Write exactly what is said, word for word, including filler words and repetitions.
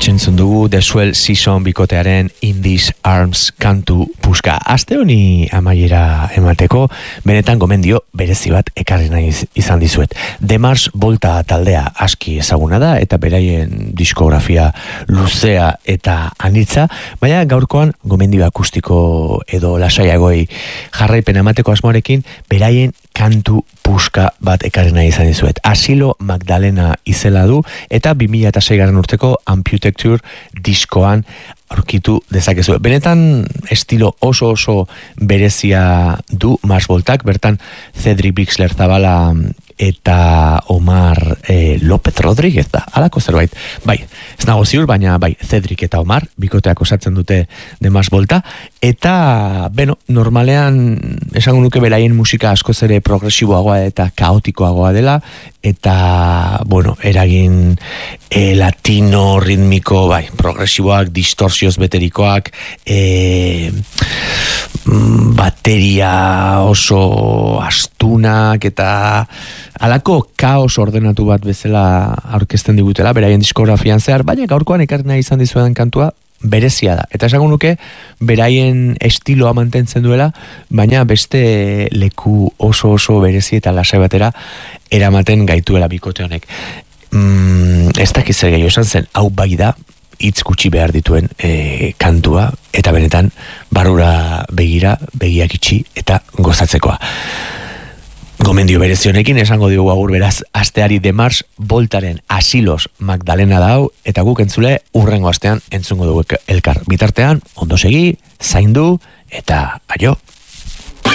Hortxentzun dugu The Swell Season bikotearen In These Arms kantu puska. Aste honi amaiera emateko, benetan gomendio berezi bat ekarri nahi izan dizuet. The Mars Volta taldea aski ezaguna da, eta beraien diskografia luzea eta anitza, baina gaurkoan gomendio akustiko edo lasaiagoi jarraipen emateko asmoarekin, beraien kantu puska bat ekarri nahi izan dizuet. Asilo Magdalena izela du, eta bi mila seigarren urteko Amputecture diskoan aurkitu dezakezu. Benetan estilo oso oso berezia du Mars Voltak, bertan Cedric Bixler Zabala eta Omar eh, López Rodríguez da, alako zerbait. Bai, ez nago ziur, baina bai, Cedric eta Omar bikoteak osatzen dute de Mars Volta, eta, beno, normalean esango nuke beraien musika askoz ere progresiboagoa eta kaotikoagoa dela, eta, bueno, eragin e, latino, ritmiko, bai, progresiboak, distorsioz beterikoak, e, bateria oso astunak, eta halako kaos ordenatu bat bezala aurkezten digutela, beraien diskografian zehar, baina gaurkoan ekarri nahi izan dizuetan kantua, berezia da. Eta esango nuke, beraien estiloa mantentzen duela, baina beste leku oso oso berezi eta lasai batera eramaten gaituela bikote honek. Mm, ez dakiz zer gehiago esan zen, hau bai da, hitz gutxi behar dituen e, kantua, eta benetan barrura begira, begiak itxi eta gozatzekoa. Gomendio berezionekin esango diogu agur beraz asteari The Mars Voltaren Asilos Magdalena dau, eta guk entzule urrengo astean entzungo dugu elkar. Bitartean, ondo segi, zaindu, eta aio!